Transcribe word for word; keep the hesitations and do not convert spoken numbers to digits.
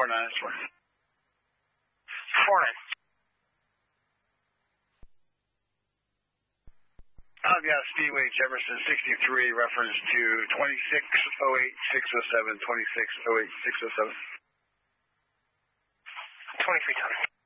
four nine, that's right. four nine. I've got Speedway Jefferson sixty-three, reference to twenty-six oh eight six oh seven, twenty-six oh eight six oh seven. twenty-three, Tony.